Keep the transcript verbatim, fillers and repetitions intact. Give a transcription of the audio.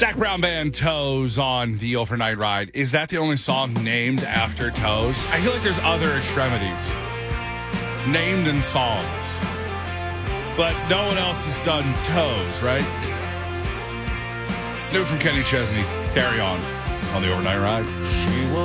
Zac Brown Band, Toes on the Overnight Ride. Is that the only song named after toes? I feel like there's other extremities named in songs, but no one else has done toes, right? It's new from Kenny Chesney. Carry on on the Overnight Ride.